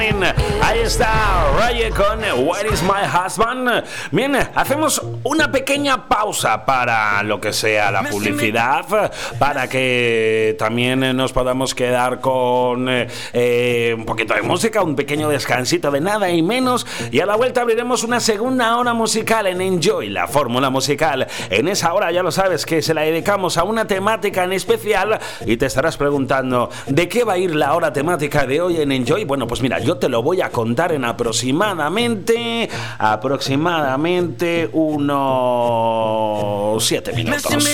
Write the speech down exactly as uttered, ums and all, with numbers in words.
Ahí está Raye con Where is my husband. Bien, hacemos una pequeña pausa para lo que sea la publicidad, para que también nos podamos quedar con eh, un poquito de música, un pequeño descansito de nada y menos, y a la vuelta abriremos una segunda hora musical en Enjoy, la fórmula musical. En esa hora ya lo sabes que se la dedicamos a una temática en especial y te estarás preguntando ¿de qué va a ir la hora temática de hoy en Enjoy? Bueno, pues mira, yo te lo voy a contar en aproximadamente aproximadamente unos siete minutos.